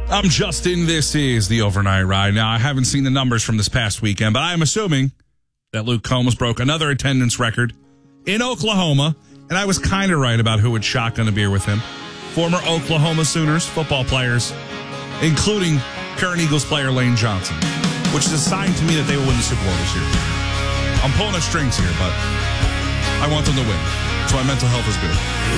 I'm Justin. This is the Overnight Ride. Now, I haven't seen the numbers from this past weekend, but I'm assuming that Luke Combs broke another attendance record in Oklahoma, and I was kind of right about who would shotgun a beer with him. Former Oklahoma Sooners football players, including current Eagles player Lane Johnson, which is a sign to me that they will win the Super Bowl this year. I'm pulling the strings here, but I want them to win, so my mental health is good.